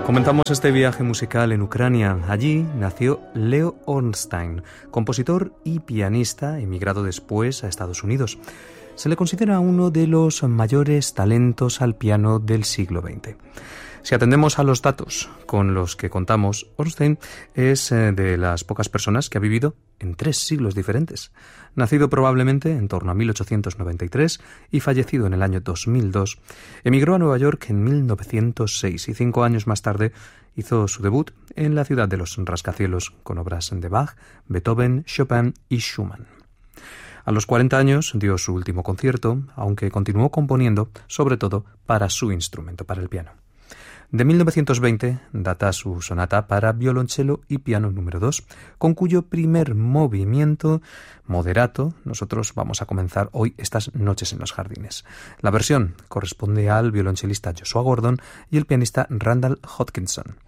Comenzamos este viaje musical en Ucrania. Allí nació Leo Ornstein, compositor y pianista, emigrado después a Estados Unidos. Se le considera uno de los mayores talentos al piano del siglo XX. Si atendemos a los datos con los que contamos, Ornstein es de las pocas personas que ha vivido en 3 siglos diferentes. Nacido probablemente en torno a 1893 y fallecido en el año 2002, emigró a Nueva York en 1906 y 5 años más tarde hizo su debut en la ciudad de los rascacielos con obras de Bach, Beethoven, Chopin y Schumann. A los 40 años dio su último concierto, aunque continuó componiendo sobre todo para su instrumento, para el piano. De 1920 data su sonata para violonchelo y piano número 2, con cuyo primer movimiento moderato nosotros vamos a comenzar hoy estas noches en los jardines. La versión corresponde al violonchelista Joshua Gordon y el pianista Randall Hodgkinson.